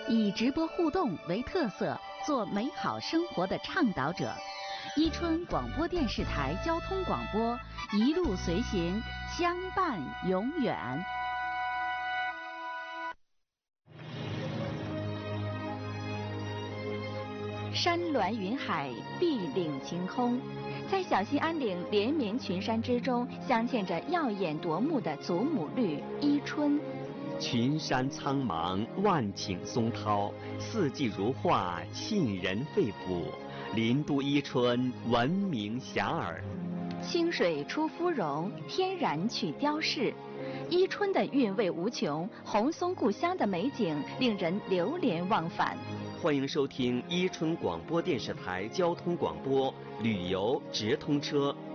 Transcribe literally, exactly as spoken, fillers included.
以直播互动为特色，做美好生活的倡导者。伊春广播电视台交通广播，一路随行，相伴永远。山峦云海，碧岭晴空，在小兴安岭连绵群山之中，镶嵌着耀眼夺目的祖母绿伊春。 群山苍茫，万顷松涛，四季如画，沁人肺腑。林都伊春，闻名遐迩。 清水出芙蓉，天然去雕饰。伊春的韵味无穷，红松故乡的美景令人流连忘返。 欢迎收听伊春广播电视台交通广播旅游直通车